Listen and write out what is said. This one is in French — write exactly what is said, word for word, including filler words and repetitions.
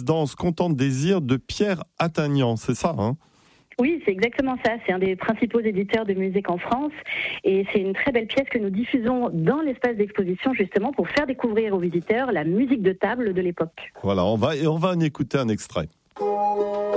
danse, content désir de Pierre Attagnan, c'est ça, hein ? Oui, c'est exactement ça. C'est un des principaux éditeurs de musique en France et c'est une très belle pièce que nous diffusons dans l'espace d'exposition justement pour faire découvrir aux visiteurs la musique de table de l'époque. Voilà, on va, on va en écouter un extrait.